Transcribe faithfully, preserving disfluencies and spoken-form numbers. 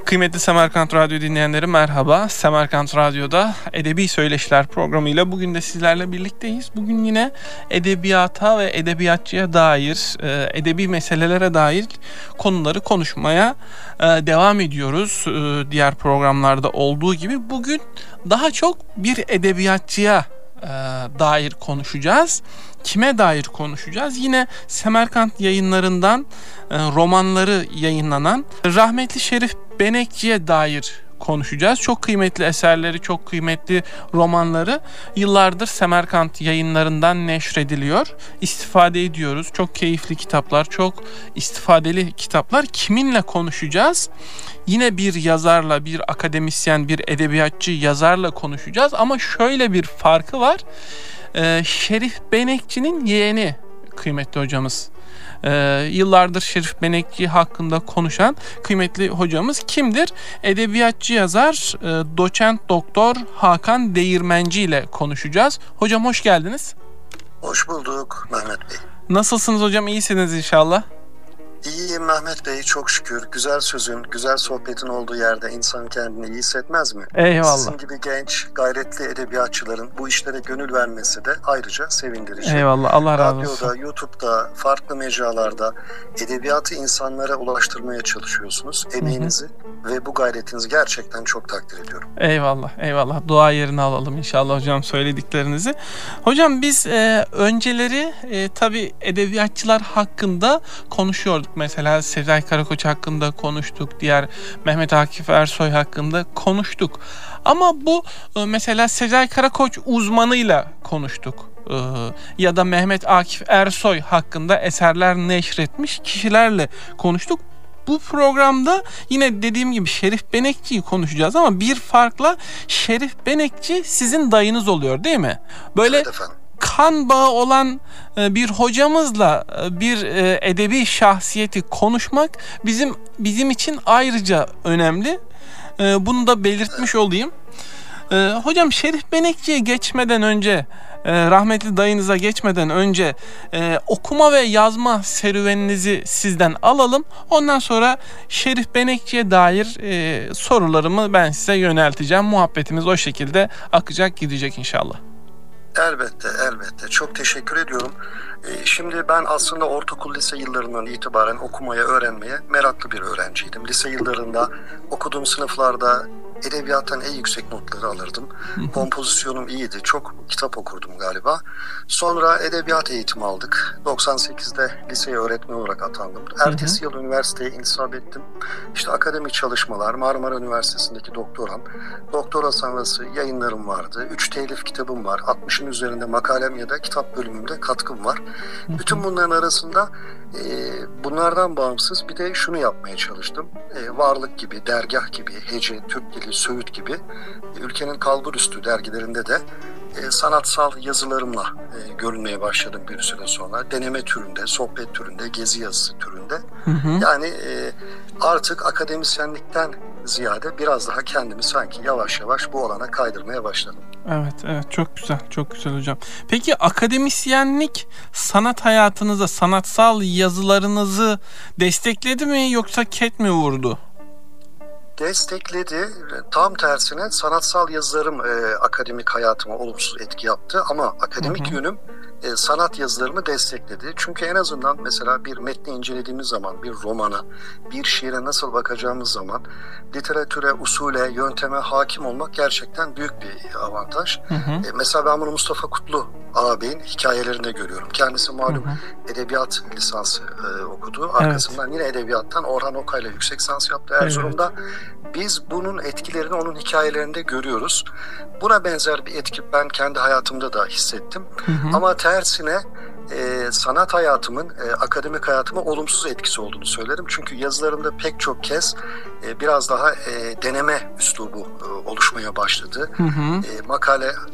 Kıymetli Semerkant Radyo dinleyenleri merhaba. Semerkant Radyo'da Edebi Söyleşiler programıyla bugün de sizlerle birlikteyiz. Bugün yine edebiyata ve edebiyatçıya dair, e, edebi meselelere dair konuları konuşmaya e, devam ediyoruz. E, diğer programlarda olduğu gibi bugün daha çok bir edebiyatçıya e, dair konuşacağız. Kime dair konuşacağız? Yine Semerkant Yayınları'ndan e, romanları yayınlanan rahmetli Şerif Benekçi'ye dair konuşacağız. Çok kıymetli eserleri, çok kıymetli romanları yıllardır Semerkant Yayınları'ndan neşrediliyor. İstifade ediyoruz. Çok keyifli kitaplar, çok istifadeli kitaplar. Kiminle konuşacağız? Yine bir yazarla, bir akademisyen, bir edebiyatçı yazarla konuşacağız. Ama şöyle bir farkı var. Ee, Şerif Benekçi'nin yeğeni kıymetli hocamız. Ee, yıllardır Şerif Benekçi hakkında konuşan kıymetli hocamız kimdir? Edebiyatçı yazar e, doçent doktor Hakan Değirmenci ile konuşacağız. Hocam hoş geldiniz. Hoş bulduk Mehmet Bey. Nasılsınız hocam? İyisiniz inşallah. İyiyim Mehmet Bey, çok şükür. Güzel sözün, güzel sohbetin olduğu yerde insan kendini iyi hissetmez mi? Eyvallah. Sizin gibi genç, gayretli edebiyatçıların bu işlere gönül vermesi de ayrıca sevindirici. Eyvallah, Allah razı olsun. Radyoda, YouTube'da, farklı mecralarda edebiyatı insanlara ulaştırmaya çalışıyorsunuz. Emeğinizi hı hı. ve bu gayretinizi gerçekten çok takdir ediyorum. Eyvallah, eyvallah. Dua yerine alalım inşallah hocam söylediklerinizi. Hocam biz e, önceleri e, tabii edebiyatçılar hakkında konuşuyorduk. Mesela Sezai Karakoç hakkında konuştuk. Diğer Mehmet Akif Ersoy hakkında konuştuk. Ama bu e, mesela Sezai Karakoç uzmanıyla konuştuk. E, ya da Mehmet Akif Ersoy hakkında eserler neşretmiş kişilerle konuştuk. Bu programda yine dediğim gibi Şerif Benekçi'yi konuşacağız ama bir farkla Şerif Benekçi sizin dayınız oluyor değil mi? Böyle evet efendim. Kan bağı olan bir hocamızla bir edebi şahsiyeti konuşmak bizim bizim için ayrıca önemli. Bunu da belirtmiş olayım. Hocam Şerif Benekçi'ye geçmeden önce, rahmetli dayınıza geçmeden önce okuma ve yazma serüveninizi sizden alalım. Ondan sonra Şerif Benekçi'ye dair sorularımı ben size yönelteceğim. Muhabbetimiz o şekilde akacak, gidecek inşallah. Elbette, elbette. Çok teşekkür ediyorum. Ee, şimdi ben aslında ortaokul, lise yıllarından itibaren okumaya, öğrenmeye meraklı bir öğrenciydim. Lise yıllarında okuduğum sınıflarda edebiyattan en yüksek notları alırdım. Kompozisyonum iyiydi. Çok kitap okurdum galiba. Sonra edebiyat eğitimi aldık. doksan sekizde liseye öğretmen olarak atandım. Ertesi yıl üniversiteye intisap ettim. İşte akademik çalışmalar, Marmara Üniversitesi'ndeki doktoram. Doktora sonrası yayınlarım vardı. Üç telif kitabım var. altmışın üzerinde makalem ya da kitap bölümümde katkım var. Bütün bunların arasında e, bunlardan bağımsız bir de şunu yapmaya çalıştım. E, Varlık gibi, Dergah gibi, Hece, Türk Dili, Söğüt gibi e, ülkenin kalburüstü dergilerinde de e, sanatsal yazılarımla e, görünmeye başladım bir süre sonra. Deneme türünde, sohbet türünde, gezi yazısı türünde. Hı hı. Yani e, artık akademisyenlikten ziyade biraz daha kendimi sanki yavaş yavaş bu alana kaydırmaya başladım. Evet, evet çok güzel, çok güzel hocam. Peki akademisyenlik sanat hayatınıza, sanatsal yazılarınızı destekledi mi yoksa ket mi vurdu? Destekledi. Tam tersine sanatsal yazılarım e, akademik hayatıma olumsuz etki yaptı ama akademik hı hı. yönüm e, sanat yazılarımı destekledi. Çünkü en azından mesela bir metni incelediğimiz zaman, bir romana, bir şiire nasıl bakacağımız zaman literatüre, usule, yönteme hakim olmak gerçekten büyük bir avantaj. Hı hı. E, mesela ben bunu Mustafa Kutlu ağabeyin hikayelerinde görüyorum. Kendisi malum hı hı. edebiyat lisansı e, okudu. Arkasından evet. yine edebiyattan Orhan Okay'la yüksek lisans yaptı Erzurum'da. Evet. Biz bunun etkilerini onun hikayelerinde görüyoruz. Buna benzer bir etki ben kendi hayatımda da hissettim. Hı hı. Ama tersine e, sanat hayatımın, e, akademik hayatıma olumsuz etkisi olduğunu söylerim. Çünkü yazılarımda pek çok kez e, biraz daha e, deneme üslubu e, oluşmaya başladı. Hı hı. E, makale